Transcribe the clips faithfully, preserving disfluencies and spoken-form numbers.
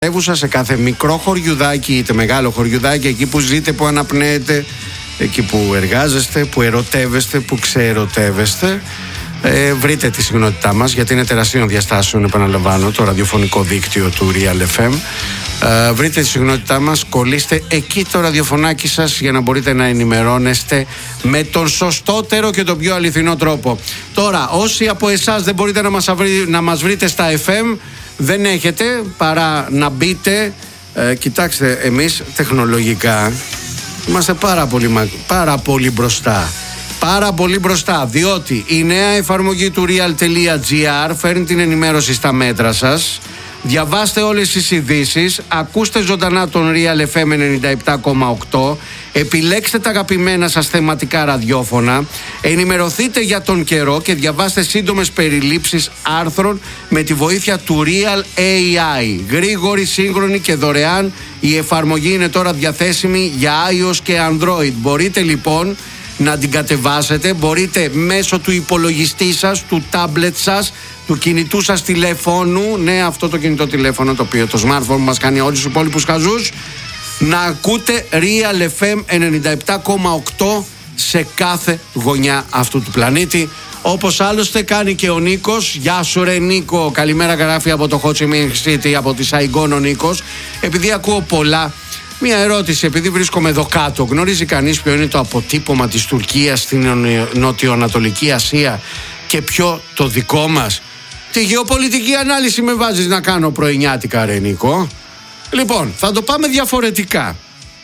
σε κάθε μικρό χωριουδάκι είτε μεγάλο χωριουδάκι, εκεί που ζείτε, που αναπνέετε, εκεί που εργάζεστε, που ερωτεύεστε, που ξεερωτεύεστε, ε, βρείτε τη συχνότητά μας, γιατί είναι τεραστίων διαστάσεων, επαναλαμβάνω, το ραδιοφωνικό δίκτυο του Real εφ εμ. ε, βρείτε τη συχνότητά μας, κολλήστε εκεί το ραδιοφωνάκι σας για να μπορείτε να ενημερώνεστε με τον σωστότερο και τον πιο αληθινό τρόπο. Τώρα, όσοι από εσάς δεν μπορείτε να μας, αυρί, να μας βρείτε στα εφ εμ, δεν έχετε παρά να μπείτε. ε, Κοιτάξτε, εμείς τεχνολογικά είμαστε πάρα πολύ, πάρα πολύ μπροστά. Πάρα πολύ μπροστά, διότι η νέα εφαρμογή του real.gr φέρνει την ενημέρωση στα μέτρα σας. Διαβάστε όλες τις ειδήσεις, ακούστε ζωντανά τον Real εφ εμ ενενήντα επτά κόμμα οκτώ, επιλέξτε τα αγαπημένα σας θεματικά ραδιόφωνα, ενημερωθείτε για τον καιρό και διαβάστε σύντομες περιλήψεις άρθρων με τη βοήθεια του Real έι άι. Γρήγορη, σύγχρονη και δωρεάν, η εφαρμογή είναι τώρα διαθέσιμη για iOS και Android. Μπορείτε λοιπόν να την κατεβάσετε, μπορείτε μέσω του υπολογιστή σας, του τάμπλετ σας, του κινητού σας τηλεφώνου, ναι, αυτό το κινητό τηλέφωνο το οποίο το smartphone μας κάνει όλους τους υπόλοιπους χαζούς, να ακούτε Real εφ εμ ενενήντα επτά κόμμα οκτώ σε κάθε γωνιά αυτού του πλανήτη, όπως άλλωστε κάνει και ο Νίκος. Γεια σου ρε Νίκο, καλημέρα, γράφει από το Ho Chi Minh City, από τη Σαϊγκόν ο Νίκος. Επειδή ακούω πολλά, μία ερώτηση, επειδή βρίσκομαι εδώ κάτω, γνωρίζει κανείς ποιο είναι το αποτύπωμα της Τουρκίας στην Νοτιοανατολική Ασία και ποιο το δικό μας? Τι γεωπολιτική ανάλυση με βάζεις να κάνω πρωινιάτικα ρε Νίκο? Λοιπόν, θα το πάμε διαφορετικά,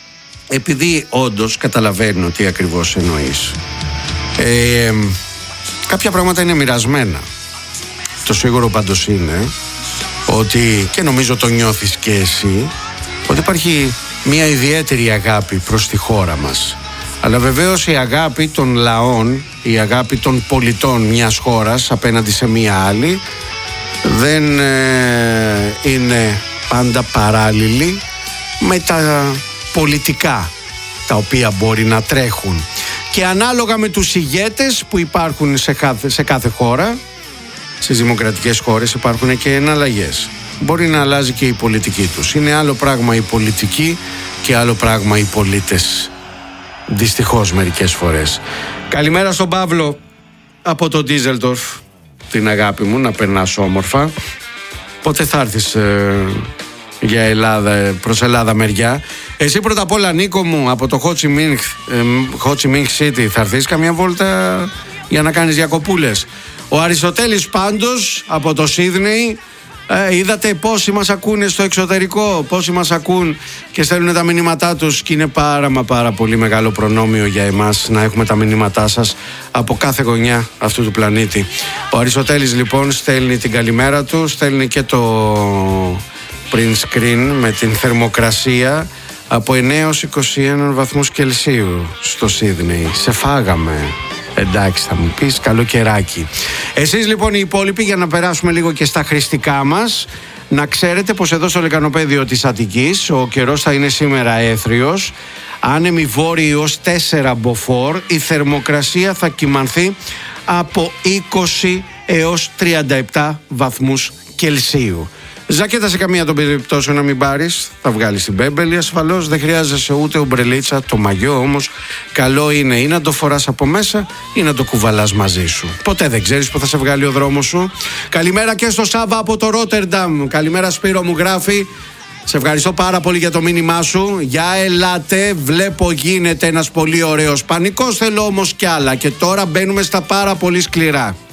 επειδή όντως καταλαβαίνω τι ακριβώς εννοείς. ε, Κάποια πράγματα είναι μοιρασμένα. Το σίγουρο πάντως είναι ότι, και νομίζω το νιώθεις και εσύ, ότι υπάρχει μια ιδιαίτερη αγάπη προς τη χώρα μας. Αλλά βεβαίως η αγάπη των λαών, η αγάπη των πολιτών μιας χώρας απέναντι σε μια άλλη δεν ε, είναι πάντα παράλληλη με τα πολιτικά τα οποία μπορεί να τρέχουν. Και ανάλογα με τους ηγέτες που υπάρχουν σε κάθε, σε κάθε χώρα, στις δημοκρατικές χώρες υπάρχουν και εναλλαγές. Μπορεί να αλλάζει και η πολιτική τους. Είναι άλλο πράγμα η πολιτική και άλλο πράγμα οι πολίτες. Δυστυχώς μερικές φορές. Καλημέρα στον Παύλο από το Ντίζελντορφ, την αγάπη μου, να περνάς όμορφα. Πότε θα έρθεις ε, για Ελλάδα, προς Ελλάδα μεριά? Εσύ πρώτα απ' όλα Νίκο μου, από το Ho Chi Minh, ε, Ho Chi Minh City, θα έρθεις καμιά βόλτα για να κάνεις διακοπούλες? Ο Αριστοτέλης πάντως από το Σίδνεϊ. Ε, είδατε πόσοι μας ακούνε στο εξωτερικό, πόσοι μας ακούν και στέλνουν τα μηνύματά τους, και είναι πάρα μα πάρα πολύ μεγάλο προνόμιο για εμάς να έχουμε τα μηνύματά σας από κάθε γωνιά αυτού του πλανήτη. Ο Αριστοτέλης λοιπόν στέλνει την καλημέρα του, στέλνει και το print screen με την θερμοκρασία από εννέα έως είκοσι ένα βαθμούς Κελσίου στο Σίδνεϊ. Σε φάγαμε. Εντάξει, θα μου πεις, καλό καιράκι. Εσείς λοιπόν οι υπόλοιποι, για να περάσουμε λίγο και στα χρηστικά μας, να ξέρετε πως εδώ στο λεκανοπέδιο της Αττικής ο καιρός θα είναι σήμερα έθριος, άνεμη βόρειοι ως τέσσερα μποφόρ, η θερμοκρασία θα κυμανθεί από είκοσι έως τριάντα επτά βαθμούς Κελσίου. Ζακέτα σε καμία των περιπτώσεων να μην πάρεις, θα βγάλεις την μπέμπελη ασφαλώς, δεν χρειάζεσαι ούτε ομπρελίτσα. Το μαγιό όμως καλό είναι ή να το φοράς από μέσα ή να το κουβαλάς μαζί σου. Ποτέ δεν ξέρεις που θα σε βγάλει ο δρόμος σου. Καλημέρα και στο Σάβα από το Ρότερνταμ. Καλημέρα Σπύρο μου, γράφει. Σε ευχαριστώ πάρα πολύ για το μήνυμά σου. Για ελάτε, βλέπω γίνεται ένας πολύ ωραίος πανικός, θέλω όμως κι άλλα. Και τώρα μπαίνουμε στα πάρα πολύ σκληρά.